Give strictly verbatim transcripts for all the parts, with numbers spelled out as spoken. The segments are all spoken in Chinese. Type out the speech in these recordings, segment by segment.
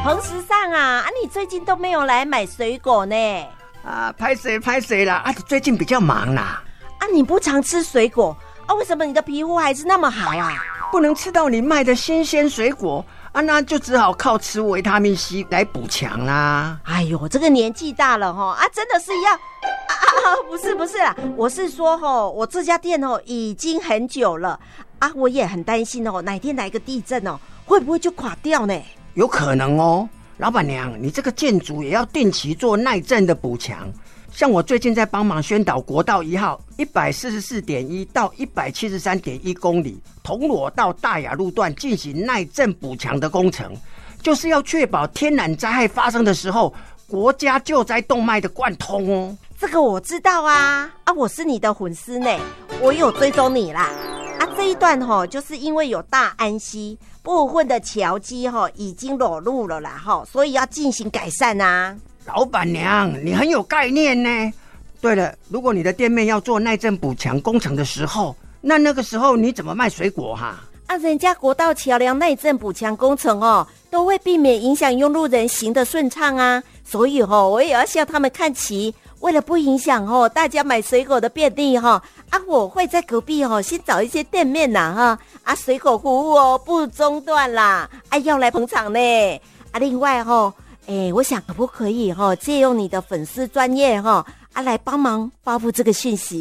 彭时尚啊，啊，你最近都没有来买水果呢？ 啊，拍谁拍谁啦！啊，最近比较忙啦。 啊，你不常吃水果啊？为什么你的皮肤还是那么好啊？ 不能吃到你卖的新鲜水果啊，那就只好靠吃维他命 C 来补强啦。 哎呦，这个年纪大了哈啊，真的是要啊啊！不是不是啦，我是说吼，我这家店吼已经很久了啊，我也很担心哦，哪天来个地震哦，会不会就垮掉呢？ 有可能哦，老板娘，你这个建筑也要定期做耐震的补强。像我最近在帮忙宣导国道一号一百四十四点一到一百七十三点一公里铜锣到大雅路段进行耐震补强的工程，就是要确保天然灾害发生的时候，国家救灾动脉的贯通哦。 这个我知道啊，啊，我是你的粉丝呢，我有追踪你啦。啊，这一段吼、哦，就是因为有大安溪部分的桥基吼、哦、已经裸露了啦吼，所以要进行改善啊。 老板娘，你很有概念呢。对了，如果你的店面要做耐震补强工程的时候，那那个时候你怎么卖水果哈？ 啊，人家国道桥梁耐震补强工程哦，都会避免影响用路人行的顺畅啊，所以哦，我也要向他们看齐。为了不影响哦大家买水果的便利哈、哦，啊，我会在隔壁哦先找一些店面呐哈，啊，水果服务哦不中断啦，啊，要来捧场呢。啊，另外哦。哎，我想可不可以哈、哦，借用你的粉丝专业哈、哦、啊，来帮忙发布这个讯息。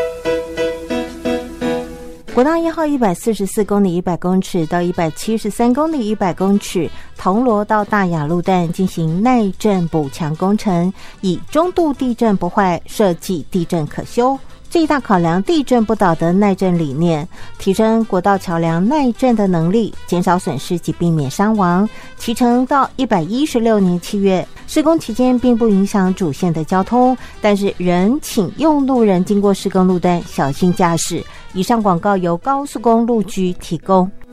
国道一号一百四十四公里一百公尺到一百七十三公里一百公尺，铜锣到大雅路段进行耐震补强工程，以中度地震不坏，设计地震可修。最大考量地震不倒的耐震理念，提升国道桥梁耐震的能力，减少损失及避免伤亡。期程到一百一十六年七月，施工期间并不影响主线的交通，但是仍请用路人经过施工路段小心驾驶。以上广告由高速公路局提供。